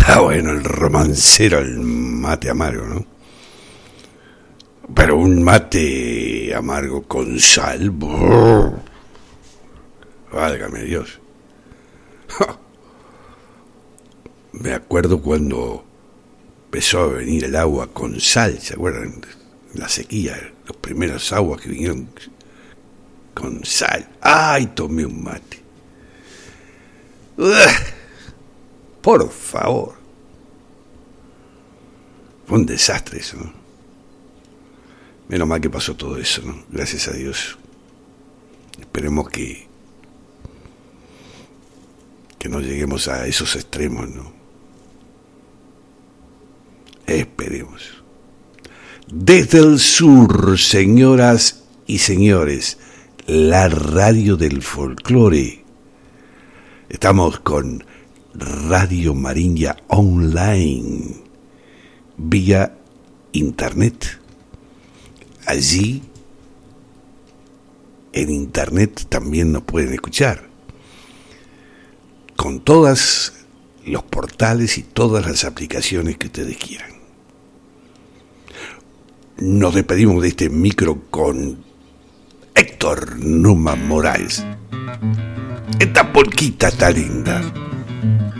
Bueno, el romancero, el mate amargo, ¿no? Pero un mate amargo con sal, brrr, válgame Dios. Me acuerdo cuando empezó a venir el agua con sal, ¿se acuerdan? La sequía, las primeras aguas que vinieron con sal. ¡Ay, tomé un mate! Por favor. Fue un desastre eso, ¿no? Menos mal que pasó todo eso, ¿no? Gracias a Dios. Esperemos que no lleguemos a esos extremos, ¿no? Esperemos. Desde el sur, señoras y señores, la radio del folclore. Estamos con Radio Marinha Online, vía internet. Allí, en internet también nos pueden escuchar, con todos los portales y todas las aplicaciones que ustedes quieran. Nos despedimos de este micro con Héctor Numa Moraes. Esta polquita está linda.